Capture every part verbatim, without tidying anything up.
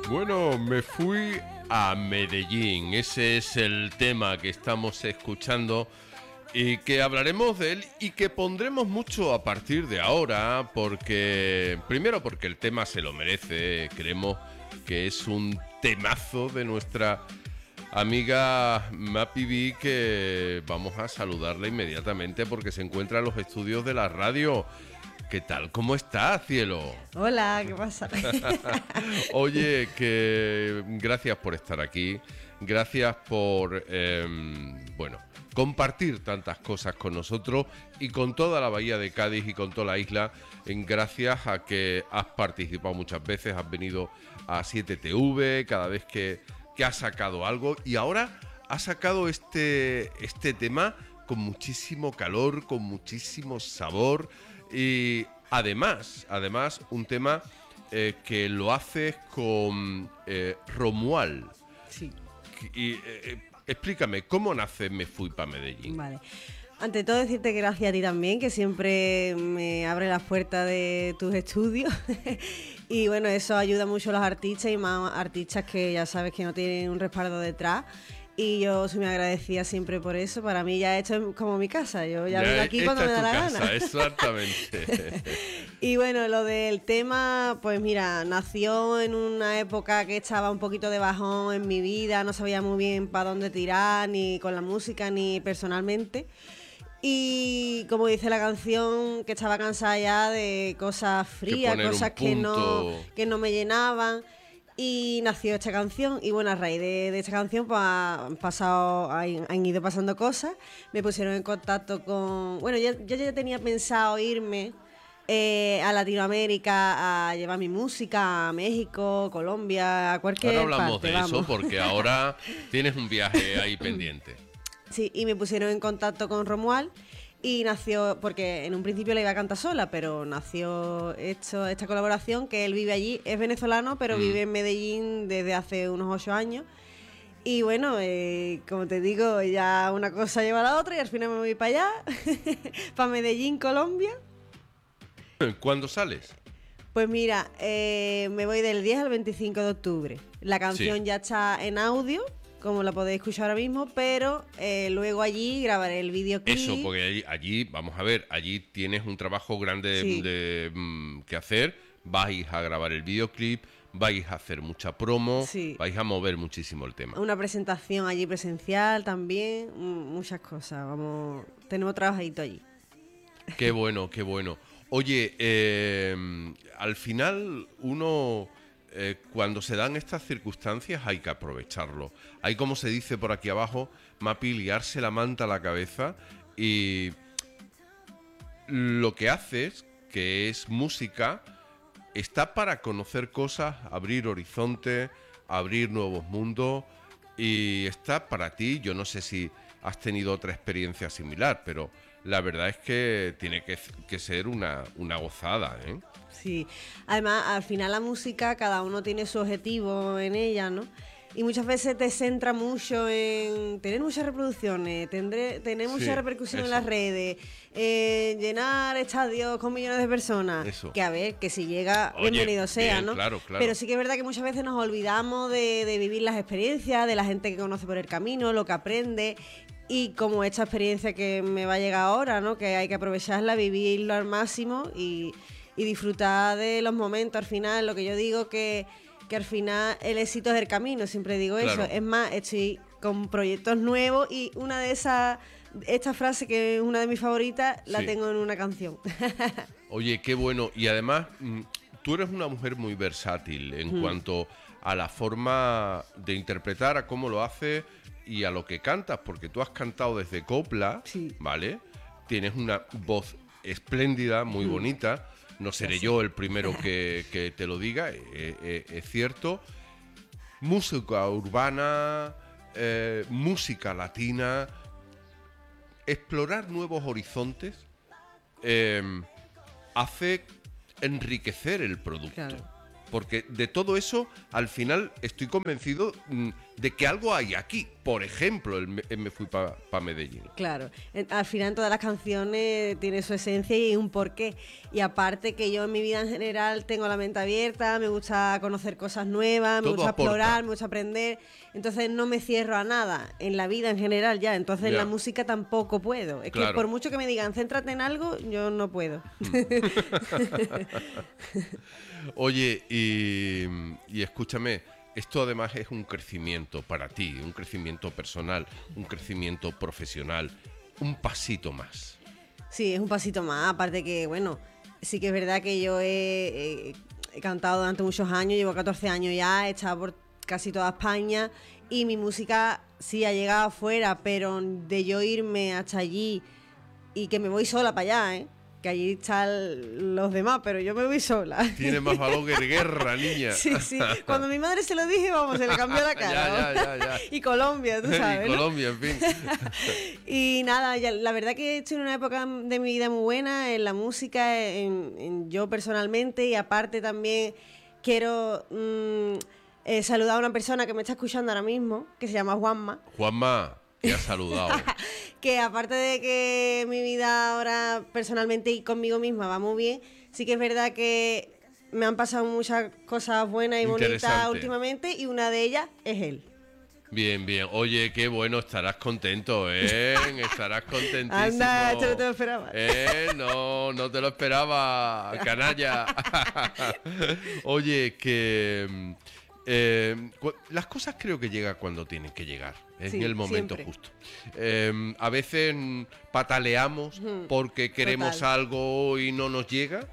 Bueno, me fui a Medellín. Ese es el tema que estamos escuchando y que hablaremos de él y que pondremos mucho a partir de ahora, porque primero porque el tema se lo merece. Creemos que es un temazo de nuestra amiga Mapi B, que vamos a saludarla inmediatamente porque se encuentra en los estudios de la radio. ¿Qué tal? ¿Cómo estás, cielo? Hola, ¿qué pasa? Oye, que gracias por estar aquí, gracias por, eh, bueno, compartir tantas cosas con nosotros y con toda la bahía de Cádiz y con toda la isla, en gracias a que has participado muchas veces, has venido a siete T V cada vez que, que has sacado algo y ahora has sacado este, este tema con muchísimo calor, con muchísimo sabor. Y además, además un tema eh, que lo haces con eh, Romuald. Sí. Y eh, explícame, ¿cómo nace Me Fui pa' Medellín? Vale. Ante todo decirte que gracias a ti también, que siempre me abre las puertas de tus estudios. Y bueno, eso ayuda mucho a los artistas y más artistas que ya sabes que no tienen un respaldo detrás. Y yo soy muy agradecida siempre por eso. Para mí ya esto es como mi casa. Yo ya, ya vengo aquí cuando me da la casa, gana. Exactamente. Y bueno, lo del tema, pues mira, nació en una época que estaba un poquito de bajón en mi vida. No sabía muy bien para dónde tirar, ni con la música, ni personalmente. Y como dice la canción, que estaba cansada ya de cosas frías, cosas que no, que no me llenaban. Y nació esta canción y bueno, a raíz de, de esta canción pues han pasado, han, han ido pasando cosas. Me pusieron en contacto con... Bueno, yo, yo ya tenía pensado irme eh, a Latinoamérica a llevar mi música, a México, Colombia, a cualquier parte. Ahora hablamos parte, de vamos. eso porque ahora tienes un viaje ahí pendiente. Sí, y me pusieron en contacto con Romuald. Y nació, porque en un principio la iba a cantar sola, pero nació esto, esta colaboración, que él vive allí, es venezolano, pero mm. vive en Medellín desde hace unos ocho años. Y bueno, eh, como te digo, ya una cosa lleva a la otra y al final me voy para allá, para Medellín, Colombia. ¿Cuándo sales? Pues mira, eh, me voy del diez al veinticinco de octubre. La canción sí. ya está en audio, como la podéis escuchar ahora mismo, pero eh, luego allí grabaré el videoclip. Eso, porque allí, allí, vamos a ver, allí tienes un trabajo grande sí. de, de, que hacer, vais a grabar el videoclip, vais a hacer mucha promo, sí. vais a mover muchísimo el tema. Una presentación allí presencial también, muchas cosas, vamos, tenemos trabajadito allí. Qué bueno, qué bueno. Oye, eh, al final uno... Eh, cuando se dan estas circunstancias hay que aprovecharlo. Hay, como se dice por aquí abajo, Mapi, liarse la manta a la cabeza y lo que haces, que es música, está para conocer cosas, abrir horizontes, abrir nuevos mundos y está para ti. Yo no sé si has tenido otra experiencia similar, pero la verdad es que tiene que, que ser una, una gozada, ¿eh? Sí, además al final la música cada uno tiene su objetivo en ella, ¿no? Y muchas veces te centra mucho en tener muchas reproducciones, tendré, tener mucha sí, repercusión eso. en las redes, eh, llenar estadios con millones de personas. Eso. Que a ver, que si llega, Oye, bienvenido sea, bien, ¿no? Claro, claro. Pero sí que es verdad que muchas veces nos olvidamos de, de vivir las experiencias, de la gente que conoce por el camino, lo que aprende. Y como esta experiencia que me va a llegar ahora, ¿no? Que hay que aprovecharla, vivirlo al máximo y... y disfrutar de los momentos. Al final, lo que yo digo que, que al final el éxito es el camino, siempre digo claro. eso. Es más, estoy con proyectos nuevos y una de esas, esta frase que es una de mis favoritas, la sí. tengo en una canción. Oye, qué bueno. Y además, tú eres una mujer muy versátil en hmm. cuanto a la forma de interpretar, a cómo lo haces y a lo que cantas, porque tú has cantado desde copla, sí. ¿vale? Tienes una voz espléndida, muy hmm. bonita. No seré yo el primero que, que te lo diga, eh, eh, es cierto. Música urbana, eh, música latina, explorar nuevos horizontes eh, hace enriquecer el producto. Claro. Porque de todo eso, al final, estoy convencido mm, de que algo hay aquí. por ejemplo, el, el Me Fui para pa Medellín. Claro, en, al final todas las canciones tienen su esencia y un porqué. Y aparte que yo en mi vida en general tengo la mente abierta, me gusta conocer cosas nuevas, Todo me gusta aporta. explorar, me gusta aprender. Entonces no me cierro a nada en la vida en general ya. Entonces en Ya. la música tampoco puedo. Es Claro. que por mucho que me digan, céntrate en algo, yo no puedo. Oye, y, y escúchame, esto además es un crecimiento para ti, un crecimiento personal, un crecimiento profesional, un pasito más. Sí, es un pasito más. Aparte que, bueno, sí que es verdad que yo he, he- he cantado durante muchos años, llevo catorce años ya, he estado por casi toda España y mi música sí ha llegado afuera, pero de yo irme hasta allí y que me voy sola para allá, ¿eh? Que allí están los demás, pero yo me voy sola. Tiene más valor que guerra, niña. Sí, sí. Cuando mi madre se lo dije, vamos, se le cambió la cara. Ya, ya, ya, ya. Y Colombia, tú sabes, Y ¿no? Colombia, en fin. Y nada, ya, la verdad que estoy en una época de mi vida muy buena en la música, en, en yo personalmente, y aparte también quiero mm, eh, saludar a una persona que me está escuchando ahora mismo, que se llama Juanma, Juanma, te ha saludado. que aparte de que mi vida ahora personalmente y conmigo misma va muy bien, sí que es verdad que me han pasado muchas cosas buenas y bonitas Interesante. últimamente, y una de ellas es él. Bien, bien. Oye, qué bueno, estarás contento, ¿eh? Estarás contentísimo. Anda, esto no te lo esperaba. ¿Eh? No, no te lo esperaba, canalla. Oye, que... mm, eh, cu- las cosas creo que llegan cuando tienen que llegar, en Sí, el momento siempre. justo. Eh, a veces mm, pataleamos porque queremos Total. algo y no nos llega,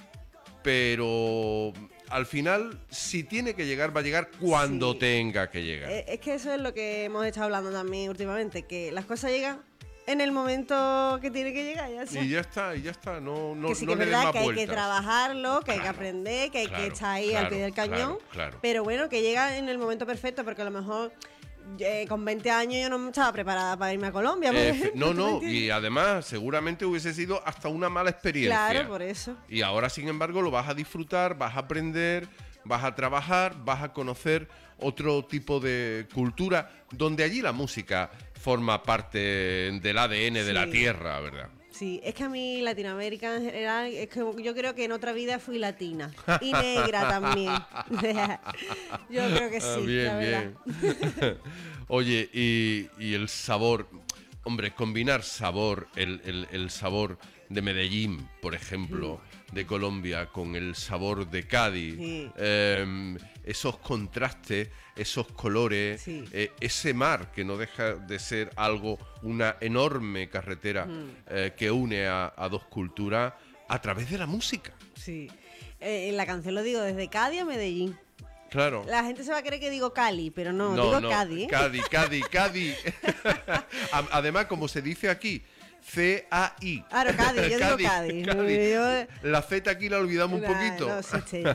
pero al final, si tiene que llegar, va a llegar cuando Sí. tenga que llegar. Eh, Es que eso es lo que hemos estado hablando también últimamente, que las cosas llegan en el momento que tiene que llegar, ya está. Y ya está, y ya está, no, no, que sí no que es le des verdad más que hay vueltas. que trabajarlo, que hay que Claro, aprender, que hay claro, que estar ahí claro, al pie del cañón. claro, claro. Pero bueno, que llega en el momento perfecto, porque a lo mejor eh, con veinte años yo no estaba preparada para irme a Colombia. por Eh, ejemplo, no, ¿tú me no, entiendes? y además seguramente hubiese sido hasta una mala experiencia. Claro, por eso. Y ahora, sin embargo, lo vas a disfrutar, vas a aprender, vas a trabajar, vas a conocer otro tipo de cultura, donde allí la música forma parte del A D N de la Sí. tierra, ¿verdad? Sí, es que a mí Latinoamérica en general, es que yo creo que en otra vida fui latina y negra también. Yo creo que sí, Ah, bien, la verdad. bien. Oye, y, y el sabor, hombre, combinar sabor, el, el- el sabor de Medellín, por ejemplo, de Colombia, con el sabor de Cádiz, Sí. eh, esos contrastes, esos colores, Sí. eh, ese mar que no deja de ser algo, una enorme carretera eh, que une a, a dos culturas a través de la música. Sí. Eh, en la canción lo digo desde Cádiz a Medellín. Claro. La gente se va a creer que digo Cali, pero no, No, digo no, Cádiz. ¿eh? Cádiz, Cádiz, Cádiz. A- Además, como se dice aquí, C A I. Claro, Cádiz, yo digo Cádiz. Yo- La Z aquí la olvidamos un Nah, poquito. no, sí, sí.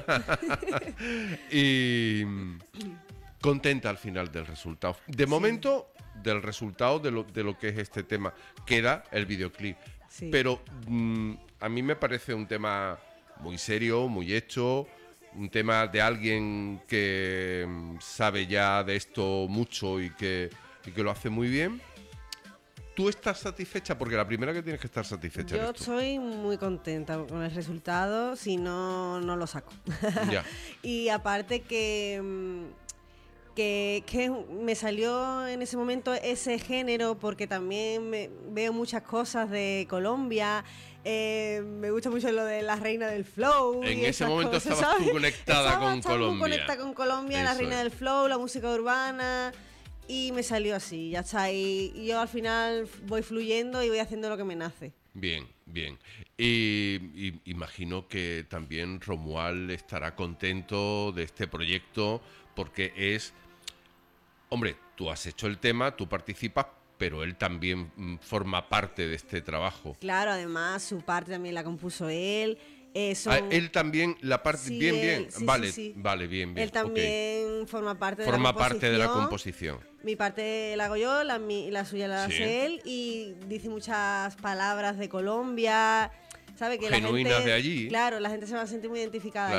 Y mm, contenta al final del resultado. De momento, del resultado de lo, de lo que es este tema, queda el videoclip. Sí. Pero mm, a mí me parece un tema muy serio, muy hecho, un tema de alguien que mm, sabe ya de esto mucho y que, y que lo hace muy bien. ¿Tú estás satisfecha? Porque la primera que tienes que estar satisfecha Yo eres tú. estoy muy contenta con el resultado, si no, no lo saco. Ya. Y aparte que, mm, que, que me salió en ese momento ese género, porque también me- veo muchas cosas de Colombia, eh, me gusta mucho lo de la reina del flow. En y ese esas momento cosas, estabas tú ¿sabes? conectada Estaba- con estaba muy Colombia. conectada con Colombia, la Eso reina es. del flow, la música urbana. Y me salió así, ya está. Y y yo al final voy fluyendo y voy haciendo lo que me nace. Bien, bien. Y, y imagino que también Romuald estará contento de este proyecto porque es... Hombre, tú has hecho el tema, tú participas, pero él también mm, forma parte de este trabajo. Claro, además su parte también la compuso él. eh, son- Ah, él también, la parte... Sí, bien, él- bien. sí, sí, vale, sí. vale, bien, bien. Él también forma parte ok. de Forma la parte de la composición. composición. Mi parte la hago yo, la, mi- la suya la Sí. hace él, y dice muchas palabras de Colombia, ¿sabe? Que Genuinas la gente, de allí. Claro, la gente se va a sentir muy identificada Claro, allí.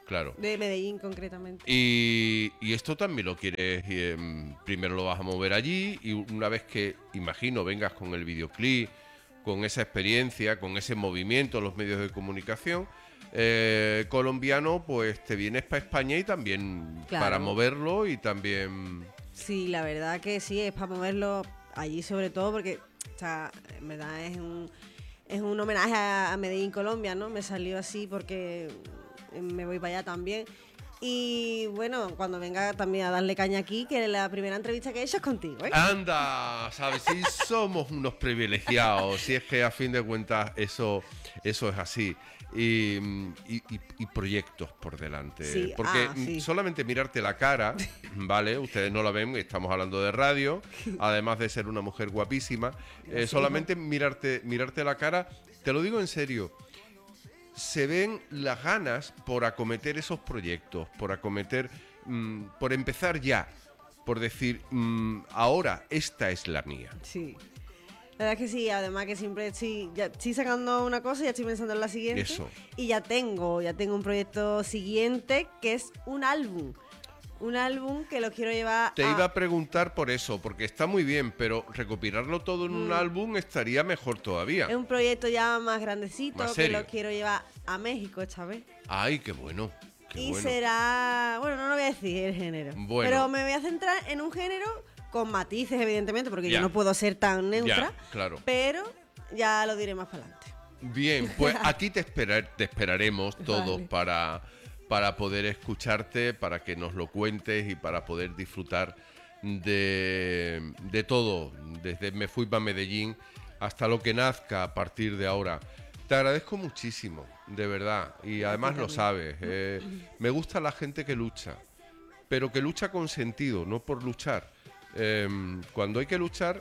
claro. De Medellín, concretamente. Y, y esto también lo quieres, eh, primero lo vas a mover allí y una vez que, imagino, vengas con el videoclip, con esa experiencia, con ese movimiento en los medios de comunicación eh, colombiano, pues te vienes para España y también Claro. para moverlo y también... Sí, la verdad que sí, es para moverlo allí sobre todo porque, o sea, en verdad es un, es un homenaje a, a Medellín, Colombia, ¿no? Me salió así porque me voy para allá también. Y bueno, cuando venga también a darle caña aquí, que la primera entrevista que he hecho es contigo, ¿eh? Anda, ¿sabes? Sí, somos unos privilegiados, si es que a fin de cuentas eso, eso es así. Y, y, y, y proyectos por delante. Sí, Porque ah, sí. solamente mirarte la cara, ¿vale? Ustedes no la ven, estamos hablando de radio, además de ser una mujer guapísima. Eh, solamente mirarte, mirarte la cara, te lo digo en serio, se ven las ganas por acometer esos proyectos, por acometer, mmm, por empezar ya, por decir, mmm, ahora esta es la mía. Sí. La verdad es que sí, además que siempre estoy, ya estoy sacando una cosa y ya estoy pensando en la siguiente. Eso. Y ya tengo, ya tengo un proyecto siguiente que es un álbum. Un álbum que lo quiero llevar Te a... iba a preguntar por eso, porque está muy bien, pero recopilarlo todo en un Mm. álbum estaría mejor todavía. Es un proyecto ya más grandecito Más que serio. lo quiero llevar a México esta vez. Ay, qué bueno. Qué Y bueno. será, bueno, no lo voy a decir el género, Bueno. pero me voy a centrar en un género con matices, evidentemente, porque Ya. yo no puedo ser tan neutra, Ya, claro. pero ya lo diré más para adelante. Bien, pues aquí te, esperar, te esperaremos todos Vale. para, para poder escucharte, para que nos lo cuentes y para poder disfrutar de, de todo, desde Me Fui para Medellín hasta lo que nazca a partir de ahora. Te agradezco muchísimo, de verdad, y además lo sabes. eh, me gusta la gente que lucha, pero que lucha con sentido, no por luchar. Eh, cuando hay que luchar...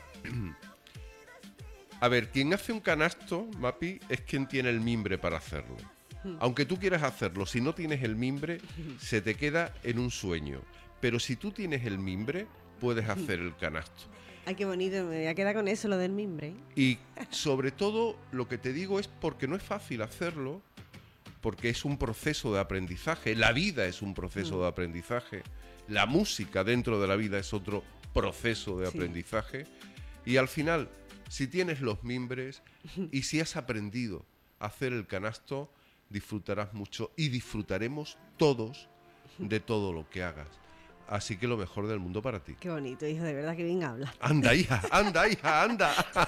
A ver, quien hace un canasto, Mapi, es quien tiene el mimbre para hacerlo. Aunque tú quieras hacerlo, si no tienes el mimbre, se te queda en un sueño. Pero si tú tienes el mimbre, puedes hacer el canasto. Ay, qué bonito, me voy a quedar con eso, lo del mimbre. ¿eh? Y sobre todo, lo que te digo es porque no es fácil hacerlo, porque es un proceso de aprendizaje. La vida es un proceso de aprendizaje. La música dentro de la vida es otro proceso de Sí. aprendizaje. Y al final, si tienes los mimbres y si has aprendido a hacer el canasto, disfrutarás mucho y disfrutaremos todos de todo lo que hagas. Así que lo mejor del mundo para ti. Qué bonito, hijo, de verdad que bien habla. Anda, hija, anda, hija, anda.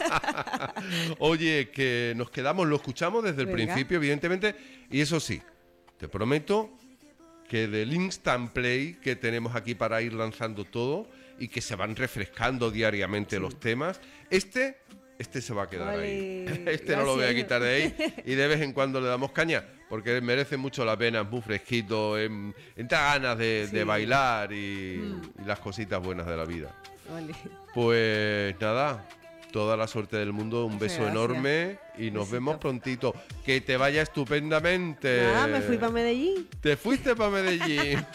Oye, que nos quedamos, lo escuchamos desde el Venga. principio, evidentemente. Y eso sí, te prometo que del instant play que tenemos aquí para ir lanzando todo y que se van refrescando diariamente los temas, este, este se va a quedar Vale, ahí. Este no lo voy a gracias. quitar de ahí y de vez en cuando le damos caña porque merece mucho la pena, es muy fresquito, en, entra ganas de, Sí. de bailar y, y las cositas buenas de la vida. Vale. Pues nada, toda la suerte del mundo, un Muchas beso gracias. enorme y nos Besito. vemos prontito. Que te vaya estupendamente. Nada, me fui para Medellín. Te fuiste para Medellín.